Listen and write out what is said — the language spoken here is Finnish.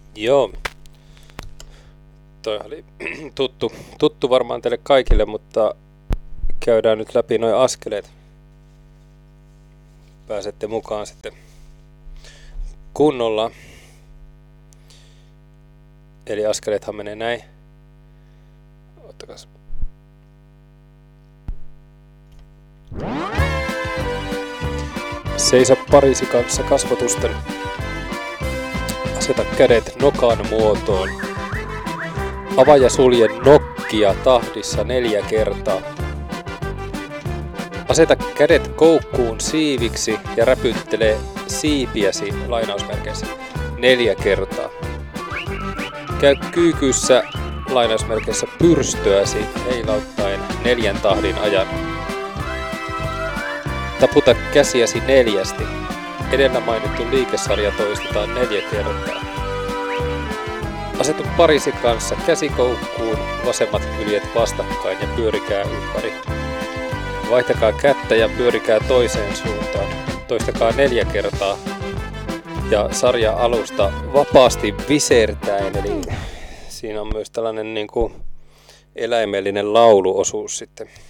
Joo, toi oli tuttu varmaan teille kaikille, mutta käydään nyt läpi nuo askeleet. Pääsette mukaan sitten kunnolla. Eli askeleethan menee näin. Ottakas. Seisa parisi kanssa kasvotusten. Aseta kädet nokan muotoon. Avaa ja sulje nokkia tahdissa 4 kertaa. Aseta kädet koukkuun siiviksi ja räpyttele siipiäsi lainausmerkeissä 4 kertaa. Käy kyykyssä lainausmerkeissä pyrstöäsi heilauttaen 4 tahdin ajan. Taputa käsiäsi 4. Edellä mainittu liikesarja toistetaan 4 kertaa. Asetu parisi kanssa käsikoukkuun, vasemmat kyljet vastakkain ja pyörikää ympäri. Vaihtakaa kättä ja pyörikää toiseen suuntaan. Toistakaa 4 kertaa. Ja sarja alusta vapaasti visertäen, eli siinä on myös tällainen niin kuin eläimellinen lauluosuus sitten.